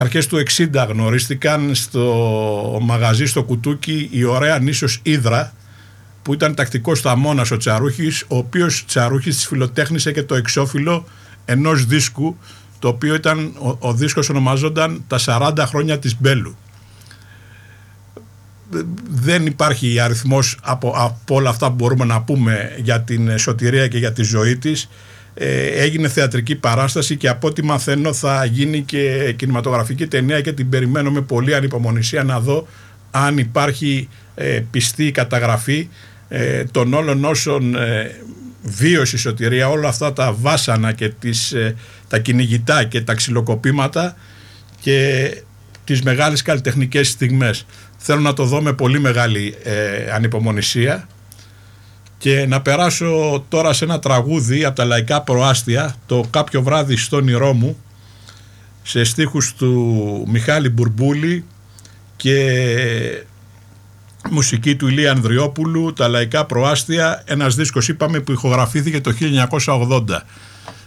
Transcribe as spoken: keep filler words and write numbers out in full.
Αρχές του εξήντα γνωρίστηκαν στο μαγαζί στο Κουτούκι η ωραία νήσος Ύδρα, που ήταν τακτικός σταμώνας ο Τσαρούχης, ο οποίος Τσαρούχης της φιλοτέχνησε και το εξώφυλλο ενός δίσκου, το οποίο ήταν, ο, ο δίσκος ονομαζόταν «Τα σαράντα χρόνια της Μπέλου». Δεν υπάρχει αριθμός από, από όλα αυτά που μπορούμε να πούμε για την σωτηρία και για τη ζωή της. Ε, έγινε θεατρική παράσταση και από ό,τι μαθαίνω θα γίνει και κινηματογραφική ταινία και την περιμένω με πολύ ανυπομονησία να δω αν υπάρχει ε, πιστή καταγραφή ε, των όλων όσων ε, βίωσε η σωτηρία, όλα αυτά τα βάσανα και τις, ε, τα κυνηγητά και τα ξυλοκοπήματα και τις μεγάλες καλλιτεχνικές στιγμές. Θέλω να το δω με πολύ μεγάλη ε, ανυπομονησία. Και να περάσω τώρα σε ένα τραγούδι από τα Λαϊκά Προάστια, το «Κάποιο βράδυ στο όνειρό μου», σε στίχους του Μιχάλη Μπουρμπούλη και μουσική του Ηλία Ανδριόπουλου. Τα Λαϊκά Προάστια, ένας δίσκος είπαμε που ηχογραφήθηκε το χίλια εννιακόσια ογδόντα.